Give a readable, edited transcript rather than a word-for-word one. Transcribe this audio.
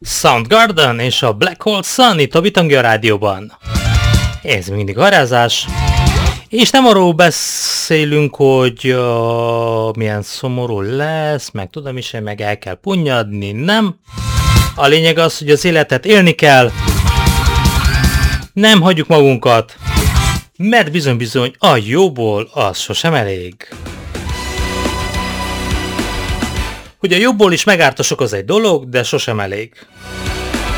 Soundgarden és a Black Hole Sun itt a Bitangja Rádióban. Ez mindig garázás. És nem arról beszélünk, hogy milyen szomorú lesz, meg tudom is, meg el kell punnyadni, nem. A lényeg az, hogy az életet élni kell. Nem hagyjuk magunkat, mert bizony-bizony a jóból az sosem elég. Hogy a jobbból is megártosok az egy dolog, de sosem elég.